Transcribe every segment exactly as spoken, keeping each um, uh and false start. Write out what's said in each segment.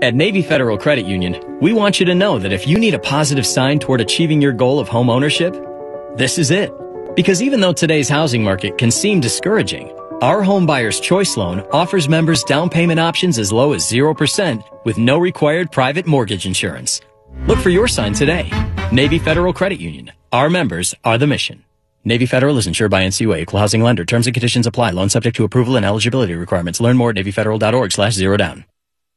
At Navy Federal Credit Union, we want you to know that if you need a positive sign toward achieving your goal of home ownership, this is it. Because even though today's housing market can seem discouraging, our Home Buyer's Choice Loan offers members down payment options as low as zero percent with no required private mortgage insurance. Look for your sign today. Navy Federal Credit Union. Our members are the mission. Navy Federal is insured by N C U A, Equal Housing Lender. Terms and conditions apply. Loan subject to approval and eligibility requirements. Learn more at navy federal dot org slash zero down.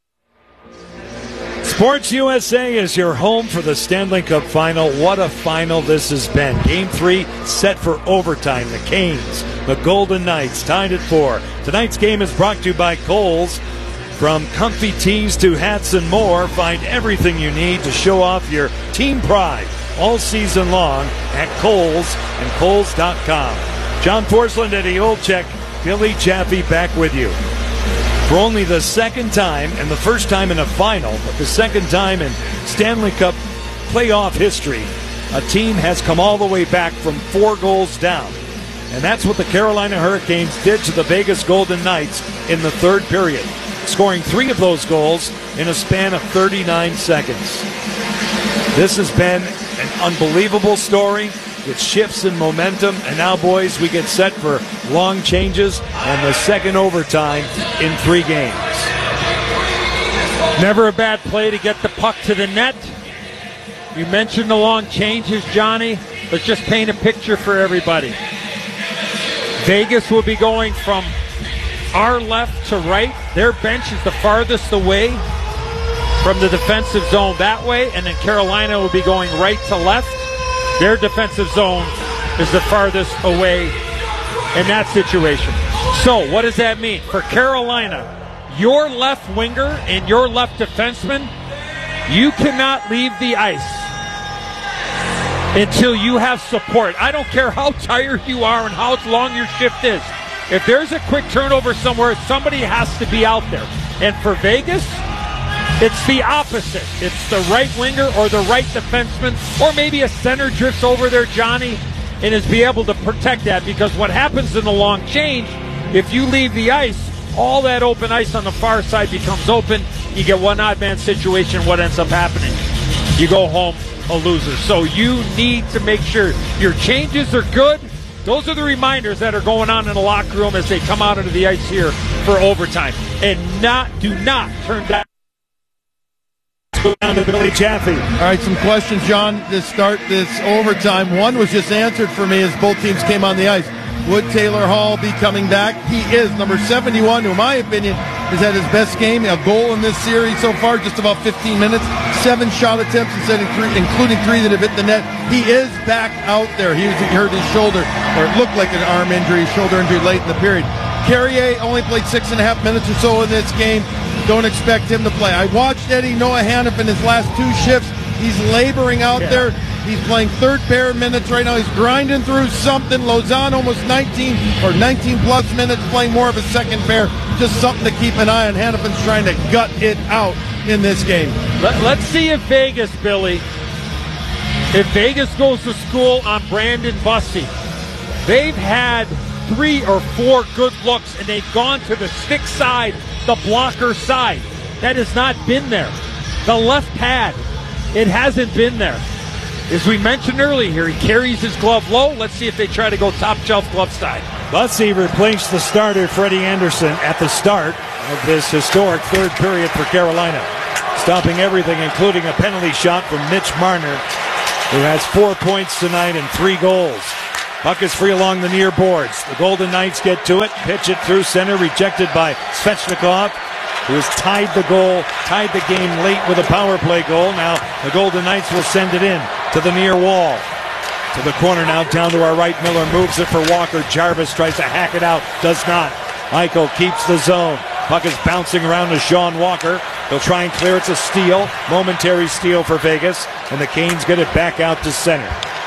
Sports U S A is your home for the Stanley Cup Final. What a final this has been. Game three set for overtime. The Canes, the Golden Knights, tied at four. Tonight's game is brought to you by Kohl's. From comfy tees to hats and more, find everything you need to show off your team pride all season long at Kohl's and Kohl's dot com. John Forsland, Eddie Olczyk, Billy Jaffe back with you. For only the second time, and the first time in a final, but the second time in Stanley Cup playoff history, a team has come all the way back from four goals down. And that's what the Carolina Hurricanes did to the Vegas Golden Knights in the third period, scoring three of those goals in a span of thirty-nine seconds. This has been an unbelievable story with shifts in momentum, and now, boys, we get set for long changes and the second overtime in three games. Never a bad play to get the puck to the net. You mentioned the long changes, Johnny. Let's just paint a picture for everybody. Vegas will be going from our left to right. Their bench is the farthest away from the defensive zone that way, and then Carolina will be going right to left. Their defensive zone is the farthest away in that situation. So what does that mean? For Carolina, your left winger and your left defenseman, you cannot leave the ice until you have support. I don't care how tired you are and how long your shift is. If there's a quick turnover somewhere, somebody has to be out there. And for Vegas, it's the opposite. It's the right winger or the right defenseman, or maybe a center drifts over there, Johnny, and is be able to protect that, because what happens in the long change, if you leave the ice, all that open ice on the far side becomes open. You get one odd man situation. What ends up happening? You go home a loser. So you need to make sure your changes are good. Those are the reminders that are going on in the locker room as they come out into the ice here for overtime. And not do not turn down. Go down to Billy Jaffe. All right, some questions, John, to start this overtime. One was just answered for me as both teams came on the ice. Would Taylor Hall be coming back? He is. Number seventy-one, who in my opinion is at his best game. A goal in this series so far, just about fifteen minutes. Seven shot attempts, instead of three, including three that have hit the net. He is back out there. He, was, he hurt his shoulder, or it looked like an arm injury, shoulder injury late in the period. Carrier only played six and a half minutes or so in this game. Don't expect him to play. I watched Eddie Noah Hannafin his last two shifts. He's laboring out yeah. there. He's playing third pair minutes right now. He's grinding through something. Lausanne almost nineteen or nineteen plus minutes playing more of a second pair. Just something to keep an eye on. Hannafin's trying to gut it out in this game. Let, let's see if Vegas, Billy, if Vegas goes to school on Brandon Bussey. They've had three or four good looks, and they've gone to the stick side, the blocker side. That has not been there. The left pad, it hasn't been there. As we mentioned earlier here, he carries his glove low. Let's see if they try to go top shelf glove side. Bussey replaced the starter, Freddie Anderson, at the start of this historic third period for Carolina, stopping everything, including a penalty shot from Mitch Marner, who has four points tonight and three goals. Puck is free along the near boards. The Golden Knights get to it, pitch it through center, rejected by Svechnikov, who has tied the goal, tied the game late with a power play goal. Now the Golden Knights will send it in to the near wall. To the corner now, down to our right. Miller moves it for Walker. Jarvis tries to hack it out, does not. Eichel keeps the zone. Puck is bouncing around to Sean Walker. They'll try and clear. It's a steal, momentary steal for Vegas, and the Canes get it back out to center.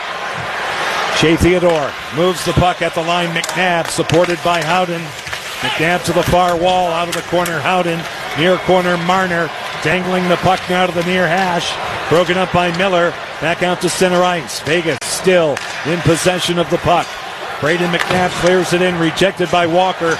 Shea Theodore moves the puck at the line. McNabb supported by Howden. McNabb to the far wall, out of the corner. Howden, near corner. Marner dangling the puck now to the near hash. Broken up by Miller. Back out to center ice. Vegas still in possession of the puck. Braden McNabb clears it in, rejected by Walker.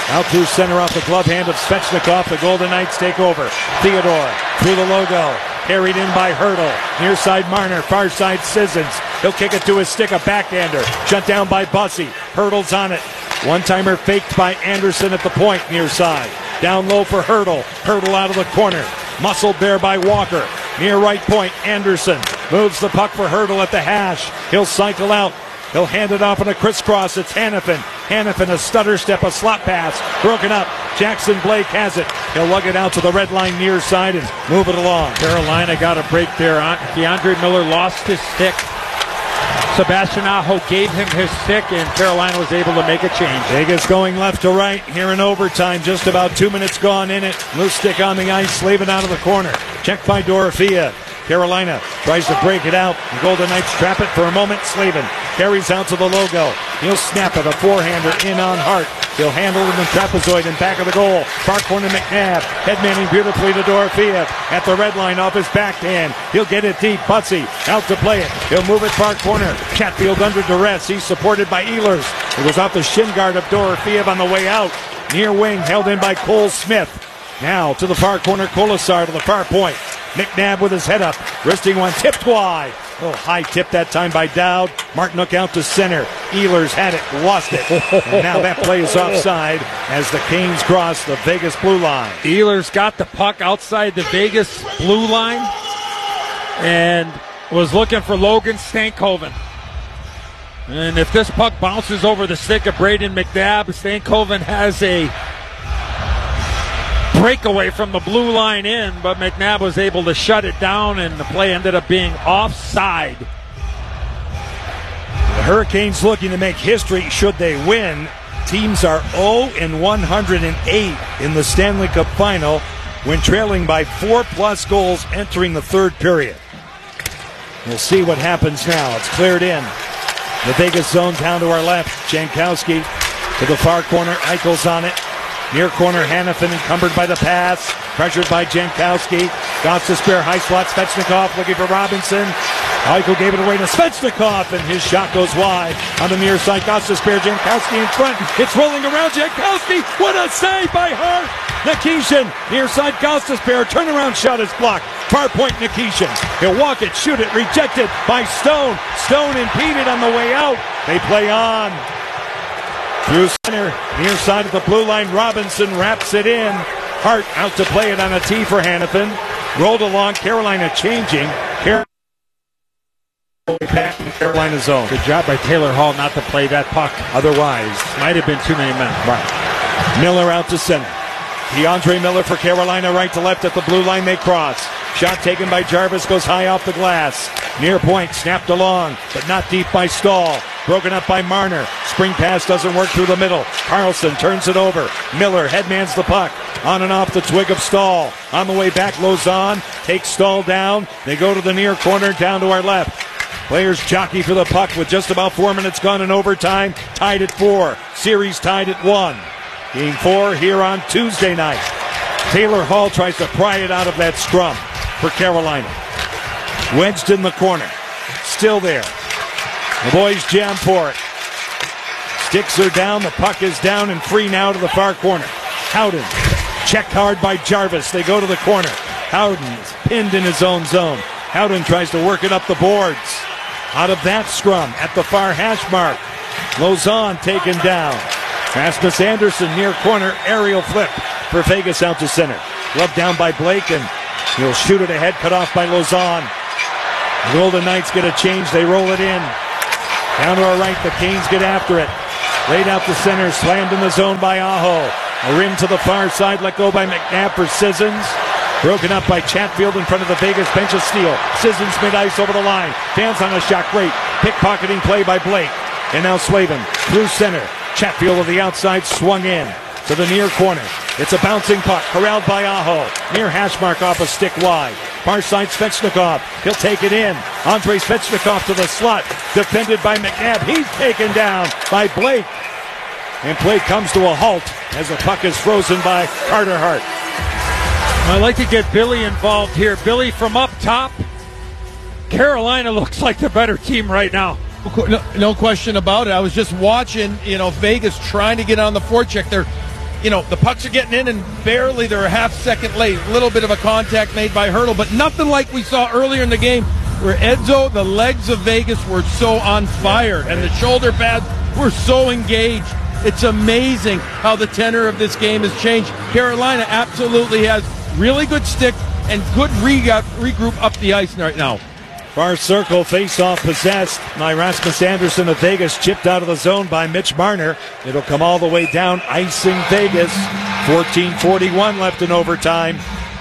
Out through center off the glove hand of Svechnikov. The Golden Knights take over. Theodore through the logo. Carried in by Hurdle. Near side Marner. Far side Sissons. He'll kick it to his stick. A backhander. Shut down by Bussy. Hurdle's on it. One-timer faked by Anderson at the point near side. Down low for Hurdle. Hurdle out of the corner. Muscled there by Walker. Near right point, Anderson moves the puck for Hurdle at the hash. He'll cycle out. He'll hand it off in a crisscross. It's Hanifin. Hanifin, a stutter step, a slot pass. Broken up. Jackson Blake has it. He'll lug it out to the red line near side and move it along. Carolina got a break there. DeAndre Miller lost his stick. Sebastian Aho gave him his stick, and Carolina was able to make a change. Vegas going left to right here in overtime. Just about two minutes gone in it. Loose stick on the ice. Slavin out of the corner. Checked by Dorofia. Carolina tries to break it out. The Golden Knights trap it for a moment. Slavin carries out to the logo. He'll snap it. A forehander in on Hart. He'll handle it in the trapezoid in back of the goal. Far corner McNabb. Headmanning beautifully to Dorofiev. At the red line off his backhand. He'll get it deep. Butsy out to play it. He'll move it far corner. Chatfield under duress. He's supported by Ehlers. It was off the shin guard of Dorofiev on the way out. Near wing held in by Cole Smith. Now to the far corner. Kolasar to the far point. McNabb with his head up. Wristing one. Tipped wide. Oh, high tip that time by Dowd. Martinook out to center. Ehlers had it, lost it. And now that play is offside as the Canes cross the Vegas blue line. Ehlers got the puck outside the Vegas blue line and was looking for Logan Stankoven. And if this puck bounces over the stick of Braden McNabb, Stankoven has a breakaway from the blue line in, but McNabb was able to shut it down, and the play ended up being offside. The Hurricanes looking to make history should they win. Teams are oh and one hundred eight in the Stanley Cup Final when trailing by four-plus goals entering the third period. We'll see what happens now. It's cleared in. The Vegas zone down to our left. Jankowski to the far corner. Eichel's on it. Near corner, Hanifin encumbered by the pass. Pressured by Jankowski. Got to spare high slot. Svechnikov looking for Robinson. Eichel gave it away to Svechnikov, and his shot goes wide. On the near side, got to spare Jankowski in front. It's rolling around Jankowski. What a save by Hart. Nikishin, near side, Gostisbehere. Turnaround shot is blocked. Far point, Nikishin. He'll walk it, shoot it, rejected by Stone. Stone impeded on the way out. They play on. Through center, near side of the blue line, Robinson wraps it in. Hart out to play it on a tee for Hanifin. Rolled along, Carolina changing. Carolina back in Carolina zone. Good job by Taylor Hall not to play that puck. Otherwise, might have been too many men. Right. Miller out to center. DeAndre Miller for Carolina, right to left at the blue line. They cross. Shot taken by Jarvis, goes high off the glass. Near point, snapped along, but not deep by Stahl. Broken up by Marner. Spring pass doesn't work through the middle. Carlson turns it over. Miller headmans the puck. On and off the twig of Stahl. On the way back, Lauzon takes Stahl down. They go to the near corner, down to our left. Players jockey for the puck with just about four minutes gone in overtime. Tied at four. Series tied at one. Game four here on Tuesday night. Taylor Hall tries to pry it out of that scrum for Carolina. Wedged in the corner. Still there. The boys jam for it. Sticks are down. The puck is down and free now to the far corner. Howden. Checked hard by Jarvis. They go to the corner. Howden is pinned in his own zone. Howden tries to work it up the boards. Out of that scrum at the far hash mark. Lauzon taken down. Rasmus Anderson near corner. Aerial flip for Vegas out to center. Rubbed down by Blake, and he'll shoot it ahead. Cut off by Lauzon. The Golden Knights get a change. They roll it in. Down to our right, the Canes get after it. Laid out to center, slammed in the zone by Aho. A rim to the far side, let go by McNabb for Sissons. Broken up by Chatfield in front of the Vegas bench of steel. Sissons mid-ice over the line. Fans on a shot, great. Pickpocketing play by Blake. And now Slavin through center. Chatfield of the outside, swung in to the near corner. It's a bouncing puck, corralled by Aho. Near hash mark off a stick wide. Far side Svechnikov. He'll take it in. Andrei Svechnikov to the slot. Defended by McNabb. He's taken down by Blake. And play comes to a halt as the puck is frozen by Carter Hart. I'd like to get Billy involved here. Billy from up top. Carolina looks like the better team right now. No, no question about it. I was just watching, you know, Vegas trying to get on the forecheck. They're you know, the pucks are getting in and barely they're a half second late. A little bit of a contact made by Hertl, but nothing like we saw earlier in the game where Edzo, the legs of Vegas were so on fire and the shoulder pads were so engaged. It's amazing how the tenor of this game has changed. Carolina absolutely has really good stick and good regroup up the ice right now. Far circle, face-off possessed by Rasmus Andersson of Vegas, chipped out of the zone by Mitch Marner. It'll come all the way down, icing Vegas. fourteen forty-one left in overtime.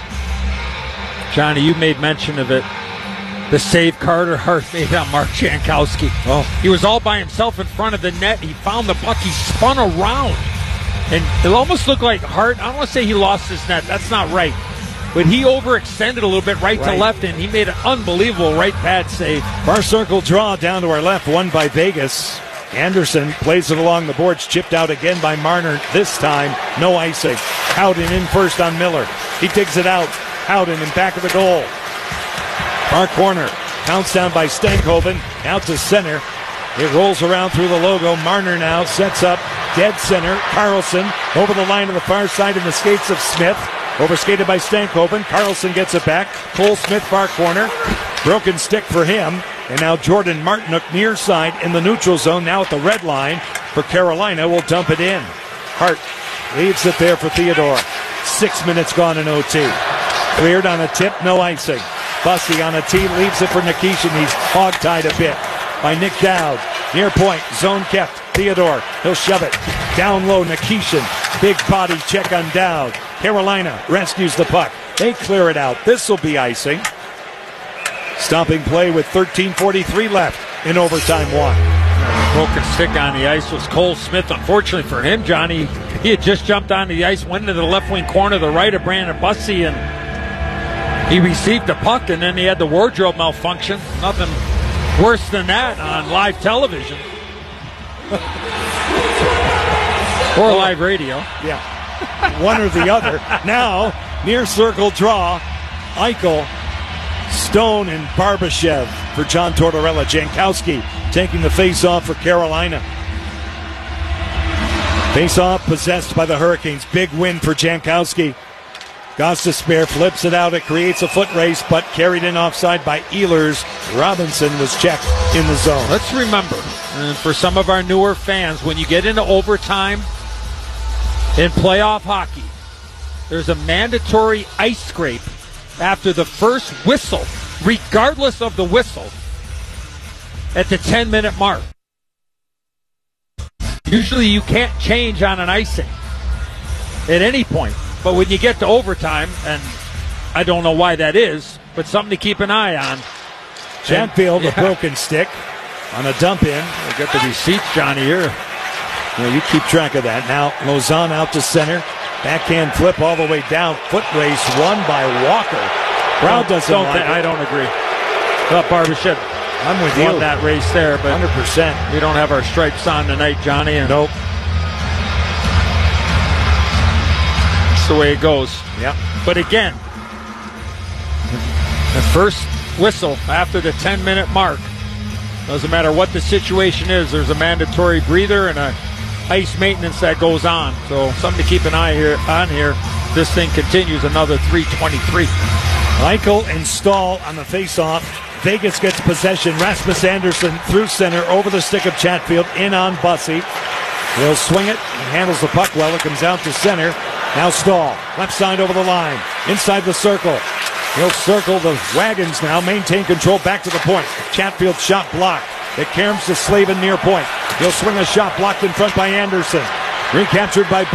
Johnny, you made mention of it. The save Carter Hart made on Mark Jankowski. Oh. He was all by himself in front of the net. He found the puck. He spun around. And it almost looked like Hart, I don't want to say he lost his net. That's not right. But he overextended a little bit right, right to left, and he made an unbelievable right pad save. Far circle draw down to our left, won by Vegas. Anderson plays it along the boards, chipped out again by Marner. This time, no icing. Howden in first on Miller. He digs it out. Howden in back of the goal. Far corner. Pounced down by Stankhoven. Out to center. It rolls around through the logo. Marner now sets up. Dead center. Carlson over the line of the far side in the skates of Smith. Overskated by Stankhoven. Carlson gets it back. Cole Smith, far corner. Broken stick for him. And now Jordan Martinook near side in the neutral zone. Now at the red line for Carolina. Will dump it in. Hart leaves it there for Theodore. Six minutes gone in O T. Cleared on a tip. No icing. Bussy on a tee. Leaves it for Nikishin. He's hog-tied a bit by Nick Dowd. Near point. Zone kept. Theodore. He'll shove it. Down low. Nikishin. Big body check on Dowd. Carolina rescues the puck. They clear it out. This will be icing. Stopping play with thirteen forty-three left in overtime one. Broken stick on the ice was Cole Smith. Unfortunately for him, Johnny, he had just jumped onto the ice, went into the left wing corner, the right of Brandon Bussy, and he received the puck, and then he had the wardrobe malfunction. Nothing worse than that on live television. Or live radio. Yeah. One or the other. Now, near circle draw. Eichel, Stone, and Barbashev for John Tortorella. Jankowski taking the face-off for Carolina. Face-off possessed by the Hurricanes. Big win for Jankowski. Gostisbehere flips it out. It creates a foot race, but carried in offside by Ehlers. Robinson was checked in the zone. Let's remember, and for some of our newer fans, when you get into overtime in playoff hockey, there's a mandatory ice scrape after the first whistle, regardless of the whistle, at the ten-minute mark. Usually you can't change on an icing at any point. But when you get to overtime, and I don't know why that is, but something to keep an eye on. Chatfield, yeah. A broken stick on a dump in. We'll get the receipts, Johnny, here. Yeah, you keep track of that. Now, Lausanne out to center. Backhand flip all the way down. Foot race won by Walker. Crowd doesn't don't like th- it. I don't agree. Well, Barbashev I'm with won you. that race there, but one hundred percent. We don't have our stripes on tonight, Johnny. And nope. That's the way it goes. Yep. But again, the first whistle after the ten-minute mark, doesn't matter what the situation is, there's a mandatory breather and a ice maintenance that goes on. So something to keep an eye here on here. This thing continues another three twenty-three. Eichel and Stahl on the face-off. Vegas gets possession. Rasmus Andersson through center over the stick of Chatfield, in on Bussy. He'll swing it. He handles the puck well. It comes out to center. Now Stahl, left side over the line, inside the circle. He'll circle the wagons now, maintain control back to the point. Chatfield shot blocked. It caroms to Slavin near point. He'll swing a shot blocked in front by Andersson. Recaptured by